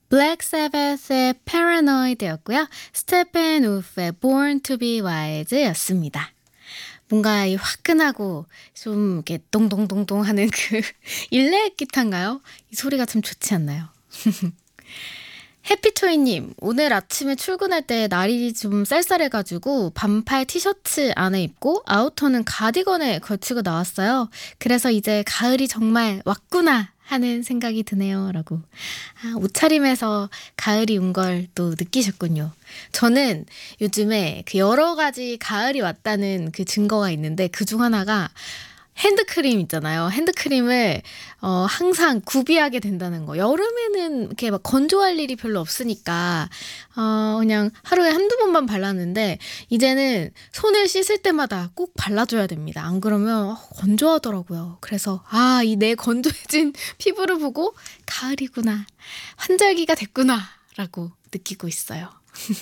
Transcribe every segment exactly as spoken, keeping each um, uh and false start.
블랙 사바스의 Paranoid였고요. 스테펜우프의 Born to be Wild였습니다. 뭔가 이 화끈하고 좀 이렇게 동동동동 하는 그 일렉 기타인가요? 이 소리가 참 좋지 않나요? 해피초이님, 오늘 아침에 출근할 때 날이 좀 쌀쌀해가지고 반팔 티셔츠 안에 입고 아우터는 가디건에 걸치고 나왔어요. 그래서 이제 가을이 정말 왔구나 하는 생각이 드네요. 라고. 아, 옷차림에서 가을이 온 걸 또 느끼셨군요. 저는 요즘에 그 여러 가지 가을이 왔다는 그 증거가 있는데 그중 하나가 핸드크림 있잖아요. 핸드크림을 어, 항상 구비하게 된다는 거. 여름에는 이렇게 막 건조할 일이 별로 없으니까 어, 그냥 하루에 한두 번만 발랐는데 이제는 손을 씻을 때마다 꼭 발라줘야 됩니다. 안 그러면 건조하더라고요. 그래서 아, 이 내 건조해진 피부를 보고 가을이구나, 환절기가 됐구나 라고 느끼고 있어요.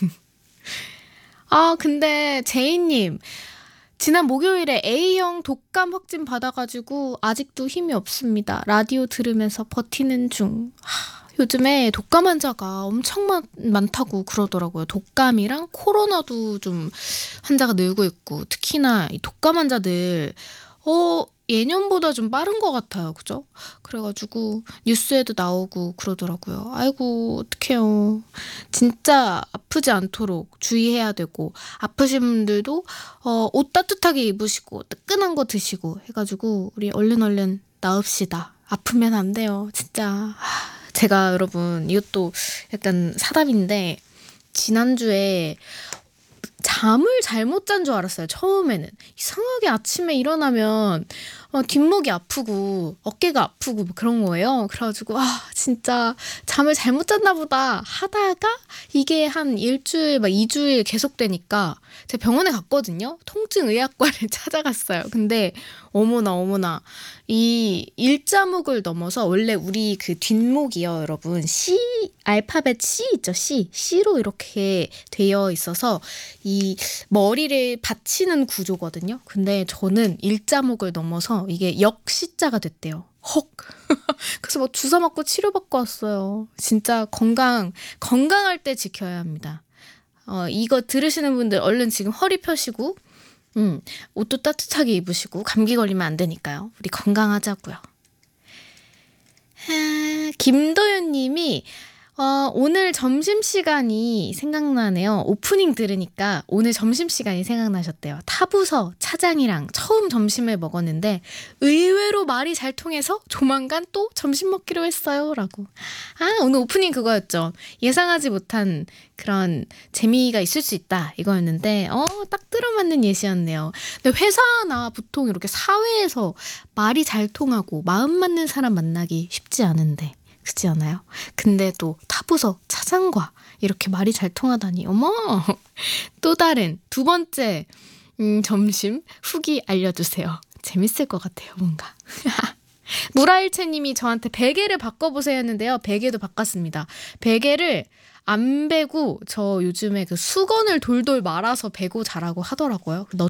아, 근데 제이님, 지난 목요일에 A형 독감 확진 받아가지고 아직도 힘이 없습니다. 라디오 들으면서 버티는 중. 하, 요즘에 독감 환자가 엄청 많, 많다고 그러더라고요. 독감이랑 코로나도 좀 환자가 늘고 있고, 특히나 이 독감 환자들 어 예년보다 좀 빠른 것 같아요. 그죠? 그래가지고 뉴스에도 나오고 그러더라고요. 아이고 어떡해요. 진짜 아프지 않도록 주의해야 되고, 아프신 분들도 어, 옷 따뜻하게 입으시고 뜨끈한 거 드시고 해가지고 우리 얼른 얼른 나읍시다. 아프면 안 돼요. 진짜. 하, 제가 여러분 이것도 약간 사담인데 지난주에 잠을 잘못 잔 줄 알았어요. 처음에는. 이상하게 아침에 일어나면 어, 뒷목이 아프고 어깨가 아프고 뭐 그런 거예요. 그래가지고 아 진짜 잠을 잘못 잤나 보다 하다가 이게 한 일주일 막 이주일 계속되니까 제가 병원에 갔거든요. 통증의학과를 찾아갔어요. 근데 어머나 어머나, 이 일자목을 넘어서 원래 우리 그 뒷목이요 여러분, C 알파벳 C 있죠. C C로 이렇게 되어 있어서 이 머리를 받치는 구조거든요. 근데 저는 일자목을 넘어서 이게 역시자가 됐대요. 헉. 그래서 뭐 주사 맞고 치료받고 왔어요. 진짜 건강, 건강할 때 지켜야 합니다. 어, 이거 들으시는 분들 얼른 지금 허리 펴시고 음, 옷도 따뜻하게 입으시고 감기 걸리면 안 되니까요. 우리 건강하자고요. 아, 김도윤 님이 어, 오늘 점심시간이 생각나네요. 오프닝 들으니까 오늘 점심시간이 생각나셨대요. 타부서 차장이랑 처음 점심을 먹었는데 의외로 말이 잘 통해서 조만간 또 점심 먹기로 했어요. 라고. 아, 오늘 오프닝 그거였죠. 예상하지 못한 그런 재미가 있을 수 있다 이거였는데 어, 딱 들어맞는 예시였네요. 근데 회사나 보통 이렇게 사회에서 말이 잘 통하고 마음 맞는 사람 만나기 쉽지 않은데, 그렇지 않아요? 근데 또 타부서 차장과 이렇게 말이 잘 통하다니, 어머. 또 다른 두 번째 음, 점심 후기 알려주세요. 재밌을 것 같아요, 뭔가. 무라일체님이 저한테 베개를 바꿔보세요 했는데요. 베개도 바꿨습니다. 베개를 안 베고 저 요즘에 그 수건을 돌돌 말아서 베고 자라고 하더라고요. 너